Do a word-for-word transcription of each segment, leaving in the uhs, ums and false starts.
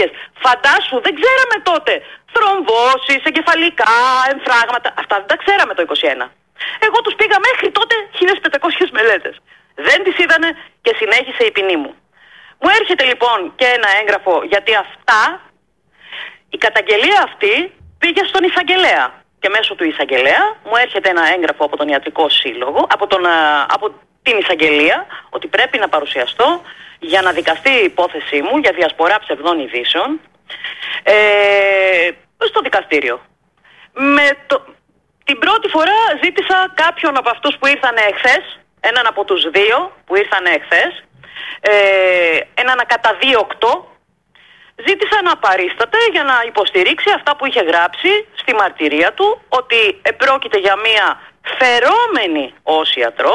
πήγες. Φαντάσου, δεν ξέραμε τότε θρομβώσεις, εγκεφαλικά, εμφράγματα. Αυτά δεν τα ξέραμε το είκοσι ένα. Εγώ τους πήγα μέχρι τότε χίλιες πεντακόσιες μελέτες. Δεν τις είδανε και συνέχισε η ποινή μου. Μου έρχεται λοιπόν και ένα έγγραφο, γιατί αυτά, η καταγγελία αυτή πήγε στον εισαγγελέα. Και μέσω του εισαγγελέα μου έρχεται ένα έγγραφο από τον Ιατρικό Σύλλογο, από, τον, από την εισαγγελία, ότι πρέπει να παρουσιαστώ για να δικαστεί η υπόθεσή μου για διασπορά ψευδών ειδήσεων ε, στο δικαστήριο. Με το, την πρώτη φορά ζήτησα κάποιον από αυτούς που ήρθαν εχθές, έναν από τους δύο που ήρθαν εχθές, ε, έναν ακαταδίωκτο, ζήτησα να παρίσταται για να υποστηρίξει αυτά που είχε γράψει στη μαρτυρία του, ότι πρόκειται για μία φερόμενη ως ιατρό,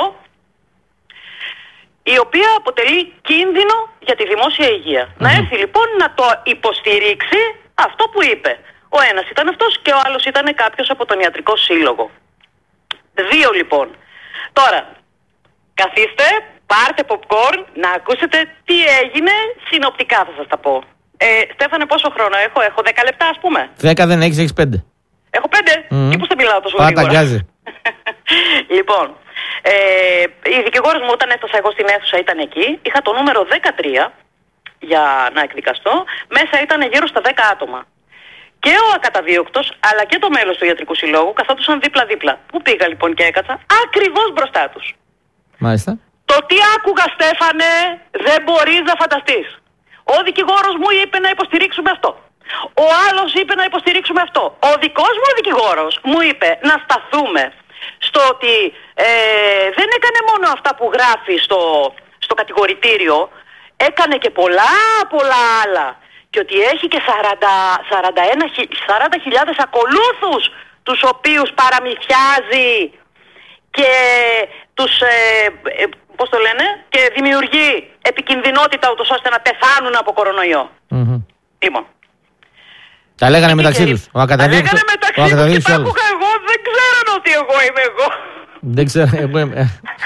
η οποία αποτελεί κίνδυνο για τη δημόσια υγεία. Mm-hmm. Να έρθει λοιπόν να το υποστηρίξει αυτό που είπε. Ο ένας ήταν αυτός και ο άλλος ήταν κάποιος από τον Ιατρικό Σύλλογο. Δύο λοιπόν. Τώρα, καθίστε, πάρτε popcorn, να ακούσετε τι έγινε, συνοπτικά θα σας τα πω. Ε, Στέφανε, πόσο χρόνο έχω? Έχω δέκα λεπτά, ας πούμε. Δέκα δεν έχεις, έχεις πέντε. Έχω πέντε. Mm-hmm. Και πώς δεν μιλάω τόσο γρήγορα. Παταγκάζει. Λοιπόν, ε, η δικηγόρος μου όταν έφτασα εγώ στην αίθουσα ήταν εκεί. Είχα το νούμερο δεκατρία για να εκδικαστώ. Μέσα ήταν γύρω στα δέκα άτομα. Και ο ακαταδίωκτος αλλά και το μέλος του Ιατρικού Συλλόγου καθόντουσαν δίπλα-δίπλα. Πού πήγα λοιπόν και έκατσα? Ακριβώς μπροστά τους. Μάλιστα. Το τι άκουγα, Στέφανε, δεν μπορείς να φανταστείς. Ο δικηγόρος μου είπε να υποστηρίξουμε αυτό. Ο άλλος είπε να υποστηρίξουμε αυτό. Ο δικός μου δικηγόρος μου είπε να σταθούμε στο ότι ε, δεν έκανε μόνο αυτά που γράφει στο, στο κατηγορητήριο, έκανε και πολλά πολλά άλλα. Και ότι έχει και σαράντα χιλιάδες ακολούθους, τους οποίους παραμυθιάζει και τους, ε, ε, πώς το λένε, και δημιουργεί επικινδυνότητα ούτως ώστε να πεθάνουν από κορονοϊό. Mm-hmm. Λοιπόν. Τα λέγανε μεταξύ τους. Ο ακαταδίωκτος. Τα λέγανε μεταξύ τους και τα άκουγα εγώ, δεν ξέραν ότι εγώ είμαι εγώ. Δεν ξέρω, εγώ είμαι.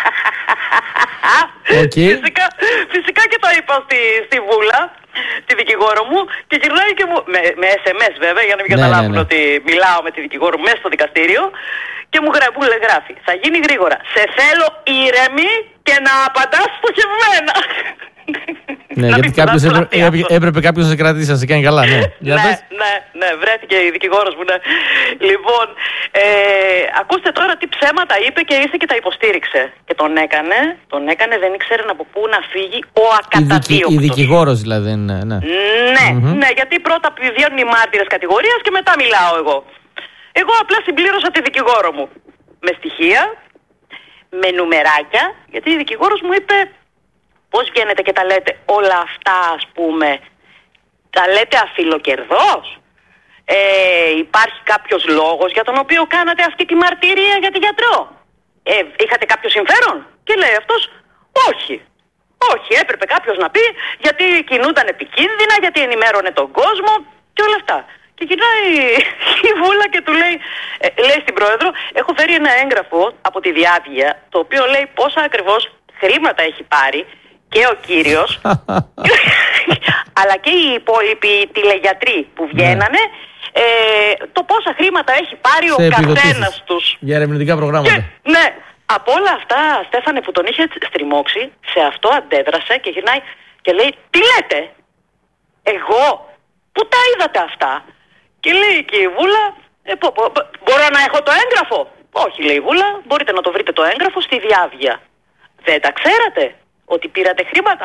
Okay. Φυσικά, φυσικά και το είπα στη, στη Βούλα, τη δικηγόρο μου, και γυρνάει και μου, με, με ες εμ ες βέβαια, για να μην ναι, καταλάβουν ναι, ναι. ότι μιλάω με τη δικηγόρο μου μέσα στο δικαστήριο, και μου γράφει, γράφει, θα γίνει γρήγορα, σε θέλω ήρεμη και να απαντάς στοχευμένα. Ναι, γιατί κάποιος έπρεπε, έπρεπε, έπρεπε κάποιος να σε κρατήσει, να σε κάνει καλά. Ναι, ναι, ναι, ναι, βρέθηκε η δικηγόρος μου. Ναι. Λοιπόν, ε, ακούστε τώρα τι ψέματα είπε και ήρθε και τα υποστήριξε. Και τον έκανε, τον έκανε, δεν ήξερε από πού να φύγει ο ακαταδίωκτος. Η, δικη, η δικηγόρος δηλαδή, ναι. Ναι, ναι, mm-hmm. ναι, γιατί πρώτα βγαίνουν οι μάρτυρες κατηγορίας και μετά μιλάω εγώ. Εγώ απλά συμπλήρωσα τη δικηγόρο μου με στοιχεία, με νουμεράκια, γιατί η δικηγόρος μου είπε... Πώς βγαίνετε και τα λέτε όλα αυτά, ας πούμε, τα λέτε αφιλοκερδός? Ε, υπάρχει κάποιος λόγος για τον οποίο κάνατε αυτή τη μαρτυρία για τη γιατρό? Ε, είχατε κάποιο συμφέρον? Και λέει αυτός, όχι. Όχι, έπρεπε κάποιος να πει γιατί κινούνταν επικίνδυνα, γιατί ενημέρωνε τον κόσμο και όλα αυτά. Και γυρνάει η Βούλα και του λέει, ε, λέει στην πρόεδρο, έχω φέρει ένα έγγραφο από τη Διάβγεια, το οποίο λέει πόσα ακριβώς χρήματα έχει πάρει και ο κύριος, αλλά και οι υπόλοιποι τηλεγιατροί που βγαίνανε, ε, το πόσα χρήματα έχει πάρει σε ο καθένας τους. Για ερευνητικά προγράμματα. Και, ναι, από όλα αυτά, Στέφανε, που τον είχε στριμώξει, σε αυτό αντέδρασε και γυρνάει και λέει, τι λέτε? Εγώ? Πού τα είδατε αυτά? Και λέει και η Βούλα, ε, πο, πο, πο, μπορώ να έχω το έγγραφο? Όχι, λέει η Βούλα, μπορείτε να το βρείτε το έγγραφο στη Διάβγεια. Δεν τα ξέρατε ότι πήρατε χρήματα?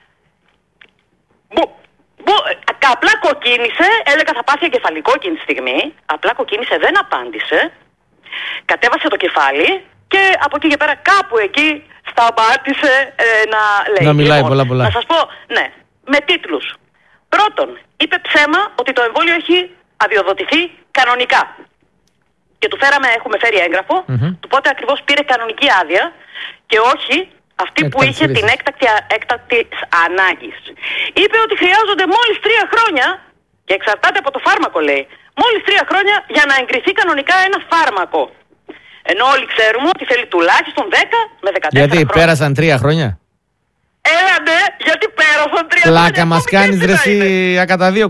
Μπο, μπο, απλά κοκκίνησε, έλεγα θα πάθει εγκεφαλικό εκείνη τη στιγμή, απλά κοκκίνησε, δεν απάντησε, κατέβασε το κεφάλι και από εκεί και πέρα κάπου εκεί σταμάτησε ε, να λέει. Να μιλάει λοιπόν, πολλά πολλά. Να σας πω, ναι, με τίτλους. Πρώτον, είπε ψέμα ότι το εμβόλιο έχει αδειοδοτηθεί κανονικά. Και του φέραμε, έχουμε φέρει έγγραφο, mm-hmm. του πότε ακριβώς πήρε κανονική άδεια και όχι αυτή που είχε την έκτακτη, έκτακτη ανάγκης. Είπε ότι χρειάζονται μόλις τρία χρόνια, και εξαρτάται από το φάρμακο λέει, μόλις τρία χρόνια για να εγκριθεί κανονικά ένα φάρμακο. Ενώ όλοι ξέρουμε ότι θέλει τουλάχιστον δέκα με δεκατέσσερα γιατί χρόνια. Πέρασαν τρία χρόνια. Έλα ναι, γιατί πέρασαν τρία Πλάκα χρόνια. Πλάκα μας κάνεις ρε εσύ ακαταδίωκτο.